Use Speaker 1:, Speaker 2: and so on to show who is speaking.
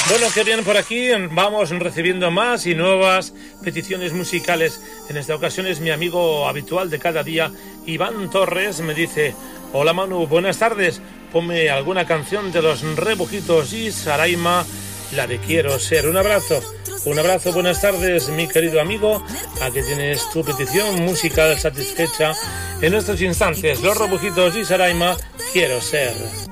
Speaker 1: Bueno, qué bien por aquí. Vamos recibiendo más y nuevas peticiones musicales. En esta ocasión es mi amigo habitual de cada día, Iván Torres. Me dice: hola Manu, buenas tardes. Ponme alguna canción de Los Rebujitos y Saraima, la de Quiero Ser. Un abrazo, buenas tardes, mi querido amigo. Aquí tienes tu petición musical satisfecha en estos instantes. Los Rebujitos y Saraima, Quiero Ser.